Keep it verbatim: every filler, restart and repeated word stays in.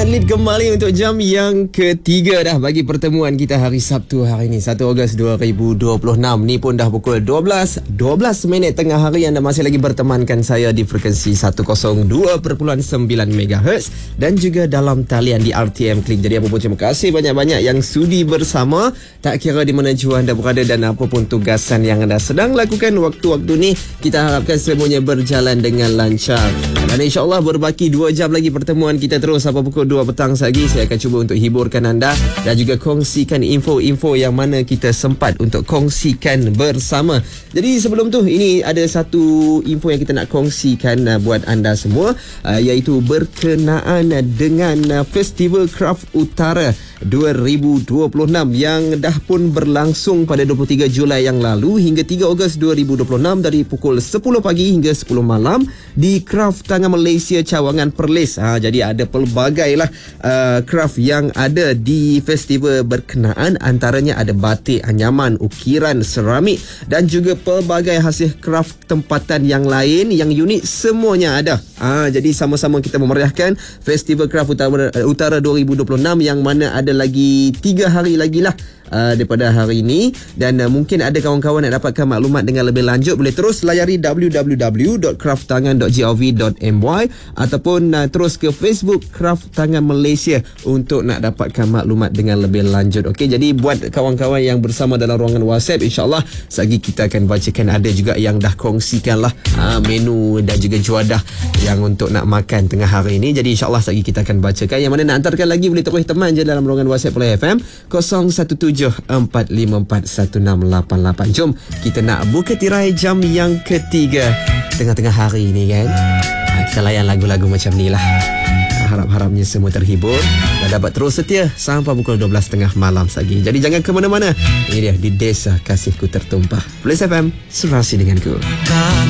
dengan lead kembali untuk jam yang ketiga dah bagi pertemuan kita hari Sabtu hari ini, satu Ogos dua ribu dua puluh enam. Ni pun dah pukul dua belas dua belas minit tengah hari. Anda masih lagi bertemankan saya di frekuensi seratus dua perpuluhan sembilan megahertz dan juga dalam talian di R T M Klik. Jadi apa pun terima kasih banyak-banyak yang sudi bersama, tak kira di mana jua anda berada dan apa pun tugasan yang anda sedang lakukan waktu-waktu ni. Kita harapkan semuanya berjalan dengan lancar. Dan insyaAllah berbaki dua jam lagi pertemuan kita terus sampai pukul dua petang lagi. Saya akan cuba untuk hiburkan anda dan juga kongsikan info-info yang mana kita sempat untuk kongsikan bersama. Jadi sebelum tu, ini ada satu info yang kita nak kongsikan uh, buat anda semua, uh, iaitu berkenaan dengan uh, Festival Kraft Utara dua ribu dua puluh enam yang dah pun berlangsung pada dua puluh tiga Julai yang lalu hingga tiga Ogos dua ribu dua puluh enam dari pukul sepuluh pagi hingga sepuluh malam di Kraft Tangan Malaysia Cawangan Perlis. Ha, jadi ada pelbagai lah uh, kraft yang ada di festival berkenaan, antaranya ada batik, anyaman, ukiran, seramik dan juga pelbagai hasil kraft tempatan yang lain yang unik, semuanya ada. Ha, jadi sama-sama kita memeriahkan Festival Kraft Utara, Utara dua ribu dua puluh enam yang mana ada lagi tiga hari lagi lah Uh, daripada hari ini. Dan uh, mungkin ada kawan-kawan nak dapatkan maklumat dengan lebih lanjut, boleh terus layari w w w dot kraft tangan dot gov dot my ataupun uh, terus ke Facebook Kraft Tangan Malaysia untuk nak dapatkan maklumat dengan lebih lanjut. Okey, jadi buat kawan-kawan yang bersama dalam ruangan WhatsApp, insyaAllah sagi kita akan bacakan. Ada juga yang dah kongsikan lah uh, menu dan juga juadah yang untuk nak makan tengah hari ini. Jadi insyaAllah sagi kita akan bacakan. Yang mana nak hantarkan lagi, boleh terus teman je dalam ruangan WhatsApp Play F M kosong satu tujuh empat lima empat satu enam lapan lapan. Jom kita nak buka tirai jam yang ketiga tengah-tengah hari ni kan. Kita layan lagu-lagu macam ni lah. Harap-harapnya semua terhibur dan dapat terus setia sampai pukul dua belas tiga puluh malam lagi. Jadi jangan ke mana-mana. Ini dia di Desa Kasihku Tertumpah. Play F M, serasi denganku.